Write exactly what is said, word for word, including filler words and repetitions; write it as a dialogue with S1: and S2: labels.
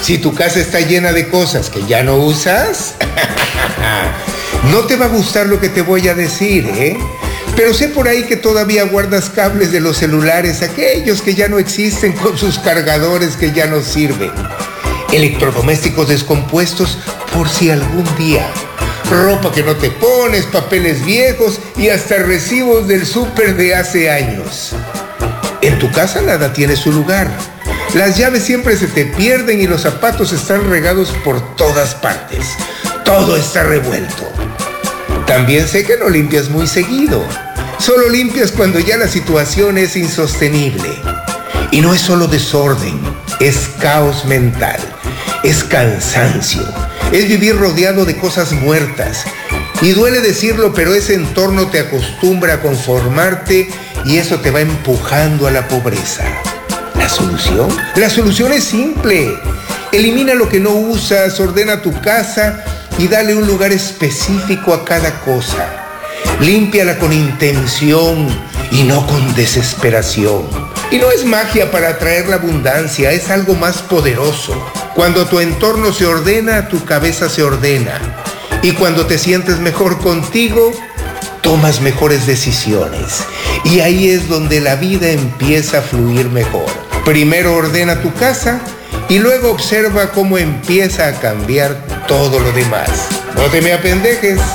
S1: Si tu casa está llena de cosas que ya no usas, no te va a gustar lo que te voy a decir, ¿eh? Pero sé por ahí que todavía guardas cables de los celulares, aquellos que ya no existen con sus cargadores que ya no sirven. Electrodomésticos descompuestos por si algún día. Ropa que no te pones, papeles viejos y hasta recibos del súper de hace años. En tu casa nada tiene su lugar. Las llaves siempre se te pierden y los zapatos están regados por todas partes. Todo está revuelto. También sé que no limpias muy seguido. Solo limpias cuando ya la situación es insostenible. Y no es solo desorden, es caos mental, es cansancio, es vivir rodeado de cosas muertas. Y duele decirlo, pero ese entorno te acostumbra a conformarte y eso te va empujando a la pobreza. ¿La solución? La solución es simple. Elimina lo que no usas, ordena tu casa y dale un lugar específico a cada cosa. Límpiala con intención y no con desesperación. Y no es magia para atraer la abundancia, es algo más poderoso. Cuando tu entorno se ordena, tu cabeza se ordena. Y cuando te sientes mejor contigo, tomas mejores decisiones. Y ahí es donde la vida empieza a fluir mejor. Primero ordena tu casa y luego observa cómo empieza a cambiar todo lo demás. No te me apendejes.